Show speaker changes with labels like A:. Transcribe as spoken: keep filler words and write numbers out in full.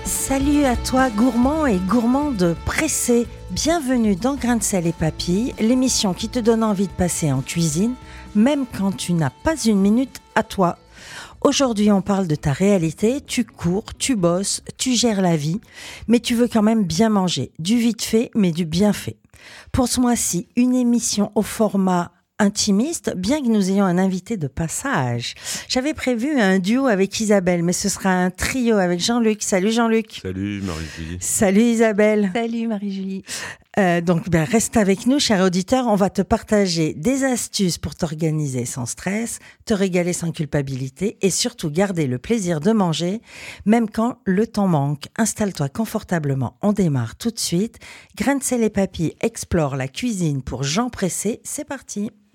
A: Salut à toi gourmand et gourmande pressé. Bienvenue dans Grains de sel et papilles, l'émission qui te donne envie de passer en cuisine, même quand tu n'as pas une minute à toi. Aujourd'hui, on parle de ta réalité. Tu cours, tu bosses, tu gères la vie, mais tu veux quand même bien manger. Du vite fait, mais du bien fait. Pour ce mois-ci, une émission au format intimiste, bien que nous ayons un invité de passage. J'avais prévu un duo avec Isabelle, mais ce sera un trio avec Jean-Luc. Salut Jean-Luc.
B: Salut Marie-Julie.
A: Salut Isabelle.
C: Salut Marie-Julie.
A: Euh, donc ben, reste avec nous, cher auditeur. On va te partager des astuces pour t'organiser sans stress, te régaler sans culpabilité et surtout garder le plaisir de manger, même quand le temps manque. Installe-toi confortablement, on démarre tout de suite. Grains de sel et papilles explore la cuisine pour Jean Pressé, c'est parti.